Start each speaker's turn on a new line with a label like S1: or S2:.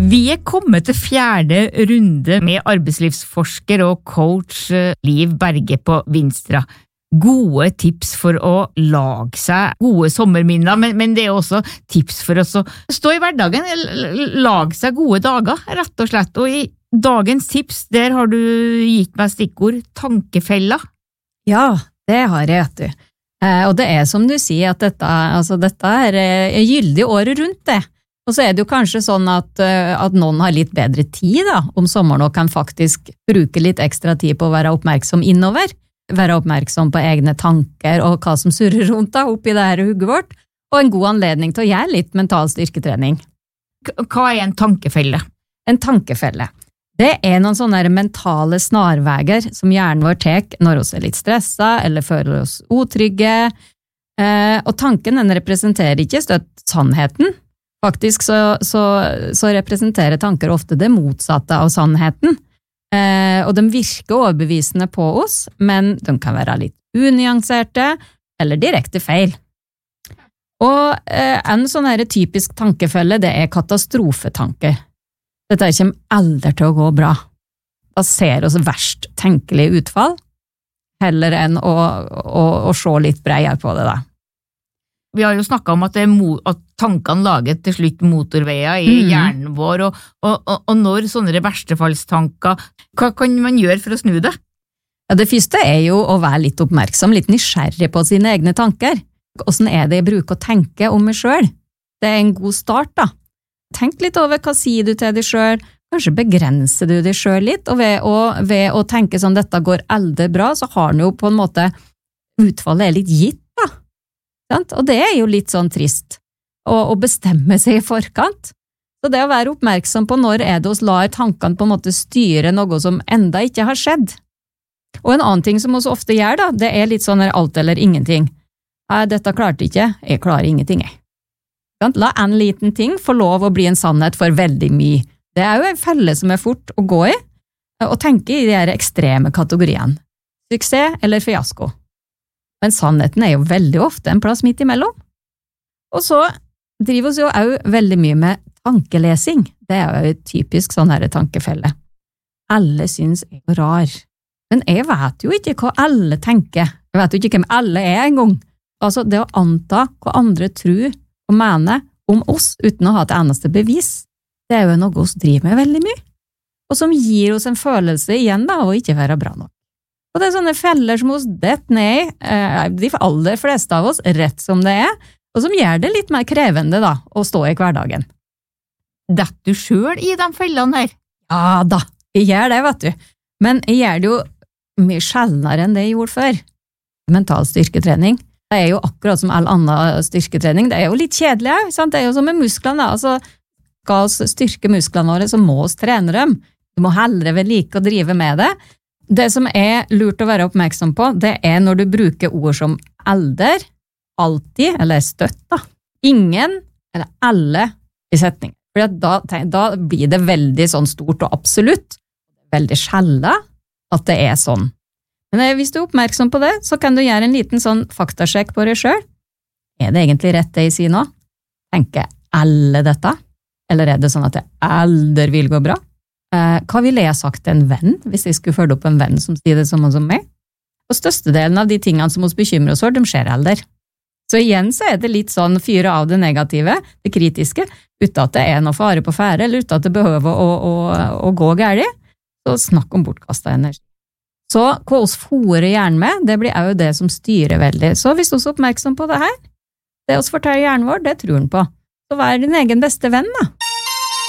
S1: Vi kommet til 4. runde med arbeidslivsforsker og coach Liv Berge på Vinstra. Gode tips for å lage seg gode sommerminner, men det også tips for oss å stå i hverdagen, lage seg gode dager, rett og slett. Og i dagens tips, der har du gitt meg stikkord tankefella.
S2: Ja, det har jeg, vet du. Og det som du sier, at dette gyldig året rundt det. Og så det jo kanskje sånn at noen har litt bedre tid da, om sommeren og kan faktisk bruke litt ekstra tid på å være oppmerksom innover, være oppmerksom på egne tanker og hva som surrer rundt da, oppi det her hugget vårt, og en god anledning til å gjøre litt mental styrketrening.
S1: Hva en tankefelle?
S2: En tankefelle. Det noen sånne mentale snarveger som hjernen vår tek når vi litt stresset eller føler oss utrygge, og tanken den representerer ikke støtt sannheten. Faktisk så representerer tanker ofte det motsatte av sannheten, og de virker overbevisende på oss, men de kan være litt unyanserte eller direkte feil. Og en sånn her typisk tankefelle, det katastrofetanker. Dette kommer aldri til å gå bra. Da ser oss verst tenkelig utfall, heller enn å se litt bredere på det da.
S1: Vi har jo snakket om at tankene lager til slutt motorveier i hjernen vår, og når sånne verstefallstanker, hva kan man gjøre for å snu det?
S2: Ja, det første jo å være litt oppmerksom, litt nysgjerrig på sine egne tanker. Hvordan det jeg bruker å tenke om meg selv? Det en god start da. Tenk litt over hva sier du til deg selv, kanskje begrenser du deg selv litt, og ved å tenke sånn dette går aldri bra, så har du jo på en måte utfallet litt gitt. Og det jo litt sånn trist å bestemme seg i forkant. Så det å være oppmerksom på når det oss lar tankene på en måte styre noe som enda ikke har skjedd. Og en annen ting som vi ofte gjør da, det litt sånn alt eller ingenting. Dette klarte ikke, jeg klarer ingenting. La en liten ting få lov å bli en sannhet for veldig mye. Det jo en felle som fort å gå i, og tenke i de her ekstreme kategoriene. Suksess eller fiasko. Men sannheten jo veldig ofte en plass midt imellom. Og så driver vi jo også veldig mye med tankelesing. Det jo typisk sånn her tankefelle. Alle synes jeg rar. Men jeg vet jo ikke hva alle tenker. Jeg vet jo ikke hvem alle engang. Altså det å anta hva andre tror og mener om oss uten å ha et eneste bevis, det jo noe oss driver med veldig mye. Og som gir oss en følelse igjen da, av å ikke være bra nok. Og det sånne feller som hos dette ned, de aller fleste av oss rett som det og som gjør det litt mer krevende da, å stå i hverdagen.
S1: Dett du selv i de fellene her?
S2: Ja da, jeg gjør det, vet du. Men jeg gjør det jo mye sjeldnere enn det jeg gjorde før. Mental styrketrening, det jo akkurat som all annen styrketrening, det jo litt kjedelig, sant? Det jo som med musklene, altså skal vi styrke musklene våre, så må vi trene dem. Du må heller vel like å drive med det. Det som lurt å være oppmerksom på, det når du bruker ord som alder, alltid, eller støtt da. Ingen, eller alle i setning. For da blir det veldig sånn stort og absolutt, veldig sjelden at det sånn. Men hvis du oppmerksom på det, så kan du gjøre en liten sånn faktasjekk på deg selv. Det egentlig rett det jeg sier nå? Tenker alle dette? Eller det sånn at det aldri vil gå bra? Hva ville jeg sagt til en venn, hvis jeg skulle følge opp en venn som sier det samme som meg? Og størstedelen av de tingene som oss bekymrer oss for, de skjer aldri. Så igjen så det litt sånn fyre av det negative, det kritiske, uten at det noe fare på ferde, eller uten at det behøver å gå galt. Så snakk om bortkastet energi. Så hva oss fôrer hjernen med, det blir jo det som styrer veldig. Så hvis du er oppmerksom på det her, det oss forteller hjernen vår, det tror den på. Så vær din egen beste venn da.